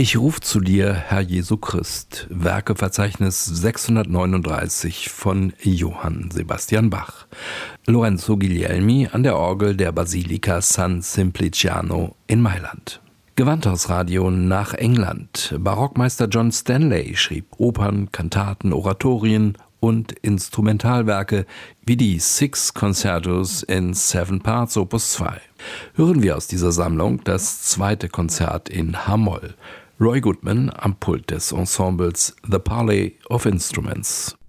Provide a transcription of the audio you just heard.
Ich ruf zu dir, Herr Jesu Christ, Werkeverzeichnis 639 von Johann Sebastian Bach. Lorenzo Guglielmi an der Orgel der Basilika San Simpliciano in Mailand. Gewandhausradio nach England. Barockmeister John Stanley schrieb Opern, Kantaten, Oratorien und Instrumentalwerke wie die Six Concertos in 7 Parts Opus 2. Hören wir aus dieser Sammlung das zweite Konzert in H-Moll. Roy Goodman am Pult des Ensembles The Parley of Instruments.